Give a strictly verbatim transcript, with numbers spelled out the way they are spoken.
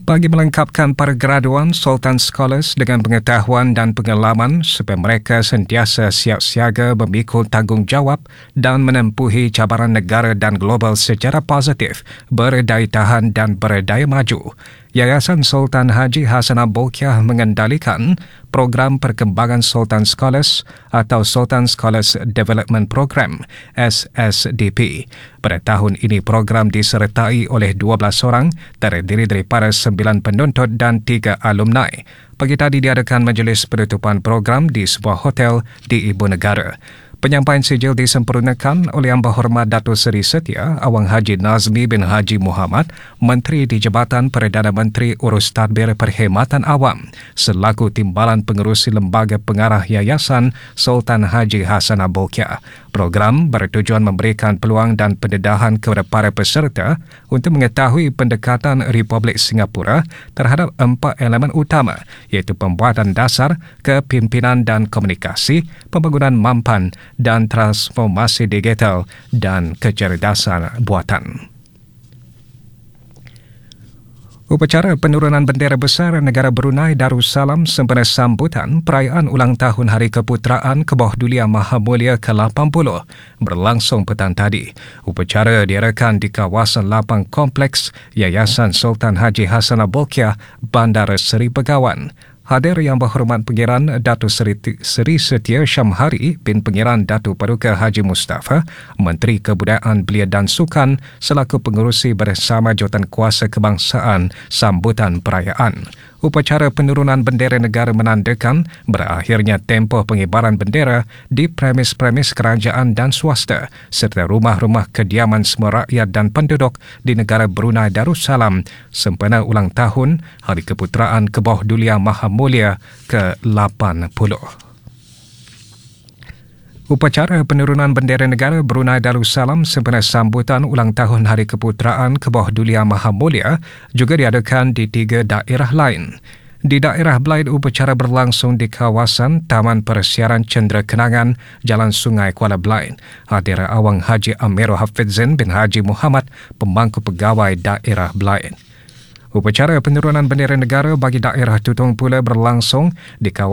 Bagi melengkapkan para graduan Sultan Scholars dengan pengetahuan dan pengalaman supaya mereka sentiasa siap siaga memikul tanggungjawab dan menempuhi cabaran negara dan global secara positif, berdaya tahan dan berdaya maju. Yayasan Sultan Haji Hassanah Bolkiah mengendalikan program perkembangan Sultan Scholars atau Sultan Scholars Development Program S S D P. Pada tahun ini program disertai oleh dua belas orang terdiri daripada sembilan penuntut dan tiga alumni. Pagi tadi diadakan majlis penutupan program di sebuah hotel di Ibu Negara. Penyampaian sijil disempurnakan oleh Yang Berhormat Datuk Seri Setia Awang Haji Nazmi bin Haji Muhammad, Menteri di Jabatan Perdana Menteri Urus Tadbir Perkhidmatan Awam, selaku Timbalan Pengerusi Lembaga Pengarah Yayasan Sultan Haji Hassanah Bolkiah. Program bertujuan memberikan peluang dan pendedahan kepada para peserta untuk mengetahui pendekatan Republik Singapura terhadap empat elemen utama, iaitu pembuatan dasar, kepimpinan dan komunikasi, pembangunan mampan dan transformasi digital dan kecerdasan buatan. Upacara penurunan bendera besar negara Brunei Darussalam sempena sambutan perayaan ulang tahun Hari Keputeraan Kebawah Dulia Maha Mulia ke lapan puluh berlangsung petang tadi. Upacara diadakan di kawasan lapang kompleks Yayasan Sultan Haji Hassanah Bolkiah, Bandar Seri Begawan. Hadir Yang Berhormat Pengiran Datuk Seri, Seri Setia Syamhari bin Pengiran Datuk Paduka Haji Mustafa, Menteri Kebudayaan Belia dan Sukan selaku pengerusi bersama Jawatan Kuasa Kebangsaan sambutan perayaan. Upacara penurunan bendera negara menandakan berakhirnya tempoh pengibaran bendera di premis-premis kerajaan dan swasta serta rumah-rumah kediaman semua rakyat dan penduduk di negara Brunei Darussalam sempena ulang tahun Hari Keputeraan Kebawah Dulia Maha Mulia ke lapan puluh. Upacara penurunan bendera negara Brunei Darussalam sempena sambutan ulang tahun Hari Keputeraan Kebawah Dulia Maha Mulia juga diadakan di tiga daerah lain. Di daerah Blyth, upacara berlangsung di kawasan Taman Persiaran Cendera Kenangan, Jalan Sungai Kuala Blyth. Hadir Awang Haji Amirul Hafizin bin Haji Muhammad, Pemangku Pegawai Daerah Blyth. Upacara penurunan bendera negara bagi daerah Tutong pula berlangsung di kawasan